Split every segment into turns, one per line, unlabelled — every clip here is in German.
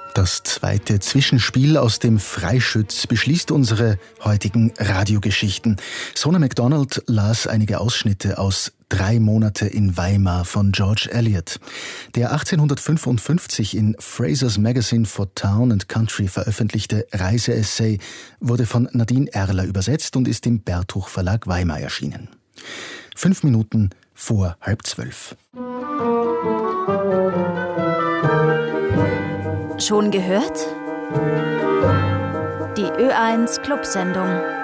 Das zweite Zwischenspiel aus dem Freischütz beschließt unsere heutigen Radiogeschichten. Sona MacDonald las einige Ausschnitte aus 3 Monate in Weimar von George Eliot. Der 1855 in Fraser's Magazine for Town and Country veröffentlichte Reiseessay wurde von Nadine Erler übersetzt und ist im Berthuch Verlag Weimar erschienen. 5 Minuten vor 11:30.
Schon gehört? Die Ö1 Clubsendung.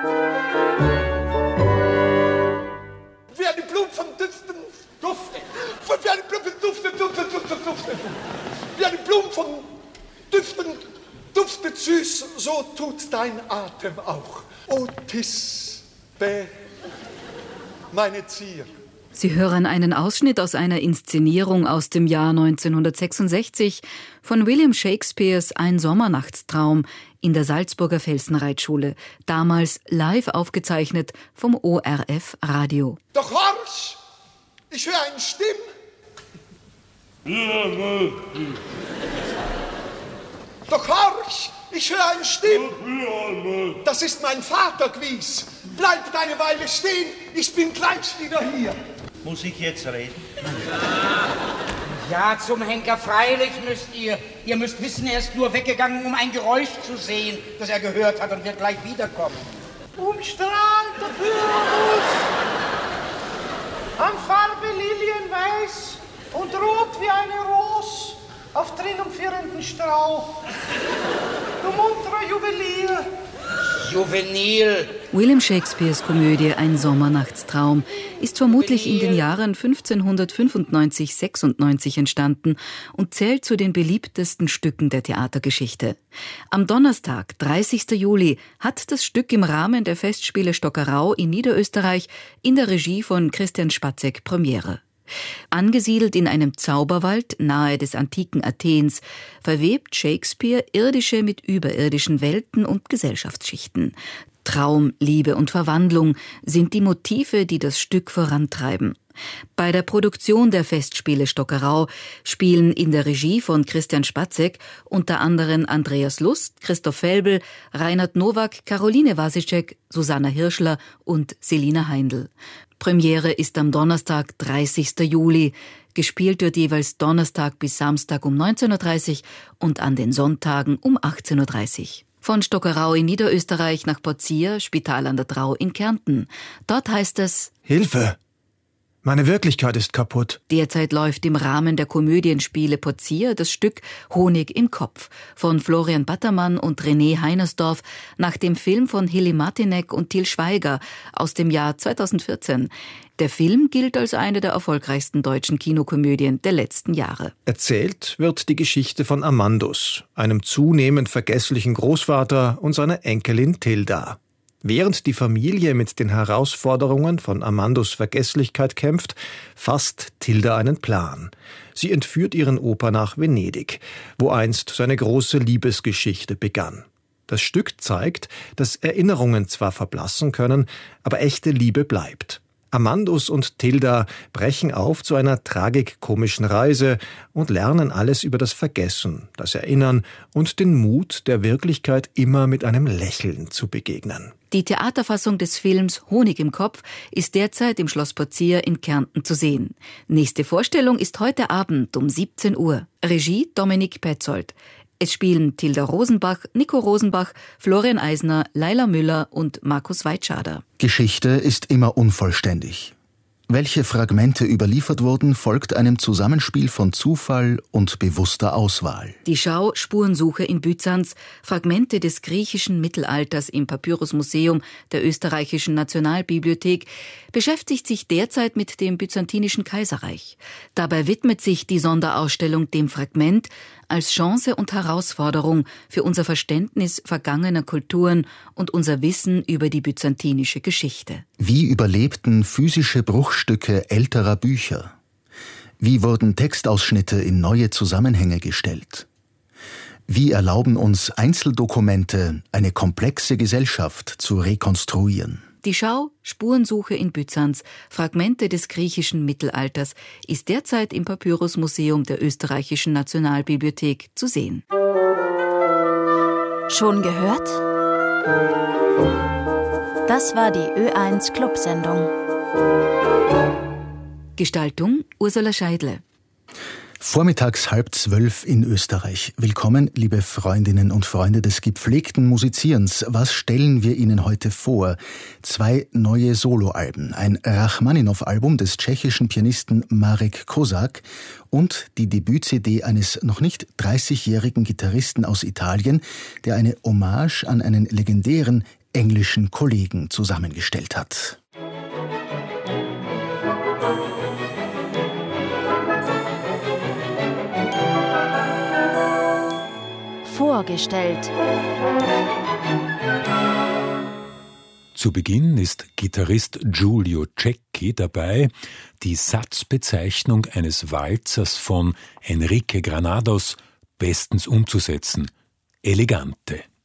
Wie eine Blume von Düften duftet. Wie eine Blume duftet. Wie eine Blume von Düften duftet süß, so tut dein Atem auch. O Tisbe, meine Zier.
Sie hören einen Ausschnitt aus einer Inszenierung aus dem Jahr 1966 von William Shakespeares Ein Sommernachtstraum in der Salzburger Felsenreitschule, damals live aufgezeichnet vom ORF Radio.
Doch horch, ich höre eine Stimme. Doch horch, ich höre eine Stimme. Das ist mein Vater gewiss. Bleib eine Weile stehen, ich bin gleich wieder hier.
Muss ich jetzt reden?
Ja, zum Henker, freilich müsst ihr. Ihr müsst wissen, er ist nur weggegangen, um ein Geräusch zu sehen, das er gehört hat und wird gleich wiederkommen.
Umstrahlt der Pyrrhus, an Farbe lilienweiß und rot wie eine Ros auf triumphierenden Strauch. Du munterer Juwelier.
Juvenil.
William Shakespeares Komödie Ein Sommernachtstraum ist vermutlich in den Jahren 1595-96 entstanden und zählt zu den beliebtesten Stücken der Theatergeschichte. Am Donnerstag, 30. Juli, hat das Stück im Rahmen der Festspiele Stockerau in Niederösterreich in der Regie von Christian Spatzek Premiere. Angesiedelt in einem Zauberwald nahe des antiken Athens, verwebt Shakespeare irdische mit überirdischen Welten und Gesellschaftsschichten. Traum, Liebe und Verwandlung sind die Motive, die das Stück vorantreiben. Bei der Produktion der Festspiele Stockerau spielen in der Regie von Christian Spatzek unter anderem Andreas Lust, Christoph Felbel, Reinhard Nowak, Caroline Wasicek, Susanna Hirschler und Selina Heindl. Premiere ist am Donnerstag, 30. Juli. Gespielt wird jeweils Donnerstag bis Samstag um 19.30 Uhr und an den Sonntagen um 18.30 Uhr. Von Stockerau in Niederösterreich nach Pozieres, Spital an der Drau in Kärnten. Dort heißt es:
Hilfe! Meine Wirklichkeit ist kaputt.
Derzeit läuft im Rahmen der Komödienspiele Pozieres das Stück Honig im Kopf von Florian Battermann und René Heinersdorf nach dem Film von Hilly Martinek und Til Schweiger aus dem Jahr 2014. Der Film gilt als eine der erfolgreichsten deutschen Kinokomödien der letzten Jahre.
Erzählt wird die Geschichte von Amandus, einem zunehmend vergesslichen Großvater und seiner Enkelin Tilda. Während die Familie mit den Herausforderungen von Amandus Vergesslichkeit kämpft, fasst Tilda einen Plan. Sie entführt ihren Opa nach Venedig, wo einst seine große Liebesgeschichte begann. Das Stück zeigt, dass Erinnerungen zwar verblassen können, aber echte Liebe bleibt. Amandus und Tilda brechen auf zu einer tragikomischen Reise und lernen alles über das Vergessen, das Erinnern und den Mut, der Wirklichkeit immer mit einem Lächeln zu begegnen.
Die Theaterfassung des Films Honig im Kopf ist derzeit im Schloss Pozieres in Kärnten zu sehen. Nächste Vorstellung ist heute Abend um 17 Uhr. Regie Dominik Petzold. Es spielen Tilda Rosenbach, Nico Rosenbach, Florian Eisner, Laila Müller und Markus Weitschader.
Geschichte ist immer unvollständig. Welche Fragmente überliefert wurden, folgt einem Zusammenspiel von Zufall und bewusster Auswahl.
Die Schau Spurensuche in Byzanz, Fragmente des griechischen Mittelalters im Papyrusmuseum der Österreichischen Nationalbibliothek, beschäftigt sich derzeit mit dem Byzantinischen Kaiserreich. Dabei widmet sich die Sonderausstellung dem Fragment als Chance und Herausforderung für unser Verständnis vergangener Kulturen und unser Wissen über die byzantinische Geschichte.
Wie überlebten physische Bruchstücke älterer Bücher? Wie wurden Textausschnitte in neue Zusammenhänge gestellt? Wie erlauben uns Einzeldokumente, eine komplexe Gesellschaft zu rekonstruieren?
Die Schau Spurensuche in Byzanz, Fragmente des griechischen Mittelalters, ist derzeit im Papyrusmuseum der Österreichischen Nationalbibliothek zu sehen.
Schon gehört? Das war die Ö1 Clubsendung.
Gestaltung Ursula Scheidle.
Vormittags 11:30 in Österreich. Willkommen, liebe Freundinnen und Freunde des gepflegten Musizierens. Was stellen wir Ihnen heute vor? 2 neue Soloalben, ein Rachmaninow-Album des tschechischen Pianisten Marek Kosak und die Debüt-CD eines noch nicht 30-jährigen Gitarristen aus Italien, der eine Hommage an einen legendären englischen Kollegen zusammengestellt hat.
Vorgestellt.
Zu Beginn ist Gitarrist Giulio Cecchi dabei, die Satzbezeichnung eines Walzers von Enrique Granados bestens umzusetzen: Elegante.